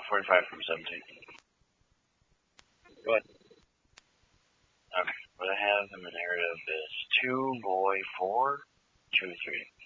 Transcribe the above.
45 from 17. Go ahead. Okay. What I have in the narrative is 2 boy 4, 2 3.